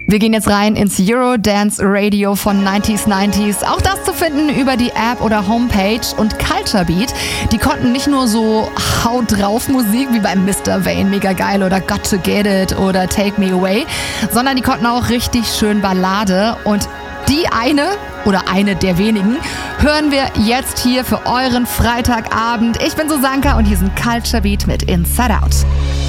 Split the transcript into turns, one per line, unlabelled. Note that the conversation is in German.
Wir gehen jetzt rein ins Eurodance Radio von 90s. Auch das zu finden über die App oder Homepage. Und Culture Beat, die konnten nicht nur so Haut drauf Musik wie bei Mr. Vane, mega geil, oder Got to Get It oder Take Me Away, sondern die konnten auch richtig schön Ballade. Und die eine der wenigen hören wir jetzt hier für euren Freitagabend. Ich bin Susanka und hier sind Culture Beat mit Inside Out.